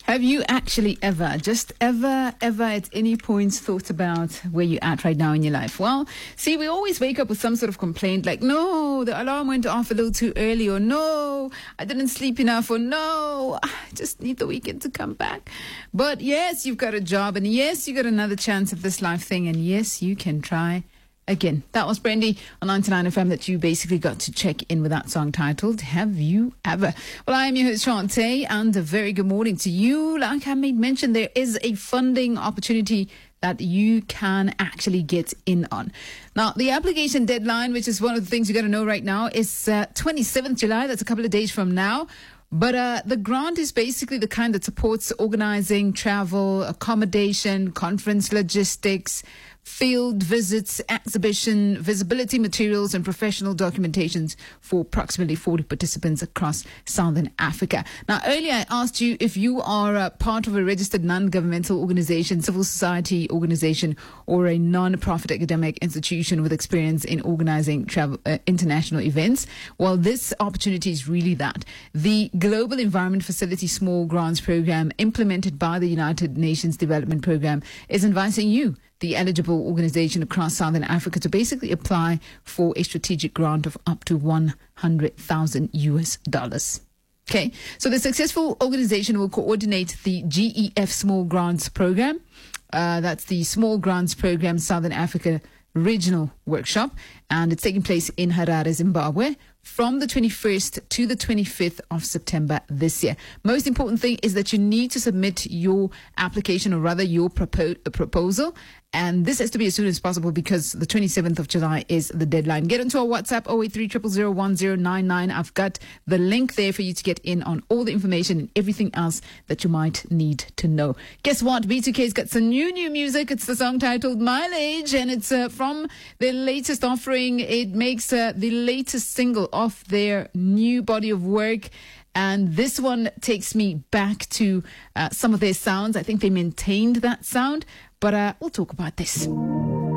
Have you actually just ever at any point thought about where you're at right now in your life? Well, see, we always wake up with some sort of complaint like, no, the alarm went off a little too early, or no, I didn't sleep enough, or no, I just need the weekend to come back. But yes, you've got a job, and yes, you got another chance at this life thing, and yes, you can try again. That was Brandy on 99 FM that you basically got to check in with that song titled Have You Ever? Well, I am your host, Shantae, and a very good morning to you. Like I made mention, there is a funding opportunity that you can actually get in on. Now, the application deadline, which is one of the things you got to know right now, is 27th July. That's a couple of days from now. But the grant is basically the kind that supports organizing, travel, accommodation, conference logistics, field visits, exhibition, visibility materials, and professional documentations for approximately 40 participants across Southern Africa. Now, earlier I asked you if you are part of a registered non-governmental organization, civil society organization, or a non-profit academic institution with experience in organizing travel, international events. Well, this opportunity is really that. The Global Environment Facility Small Grants Program, implemented by the United Nations Development Program, is inviting you, the eligible organization across Southern Africa, to basically apply for a strategic grant of up to $100,000. Okay, so the successful organization will coordinate the GEF Small Grants Program. That's the Small Grants Program Southern Africa Regional Workshop, and it's taking place in Harare, Zimbabwe, from the 21st to the 25th of September this year. Most important thing is that you need to submit your application, or rather your proposal. And this has to be as soon as possible because the 27th of July is the deadline. Get into our WhatsApp 083001099. I've got the link there for you to get in on all the information and everything else that you might need to know. Guess what? B2K's got some new music. It's the song titled Mileage, and it's from their latest offering. It makes the latest single off their new body of work. And this one takes me back to some of their sounds. I think they maintained that sound, but we'll talk about this.